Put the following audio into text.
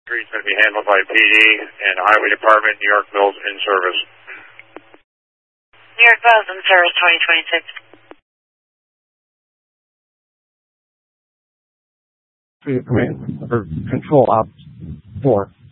Street's going to be handled by PD and Highway Department, New York Mills in service. New York Mills in service 2026. Control op 4.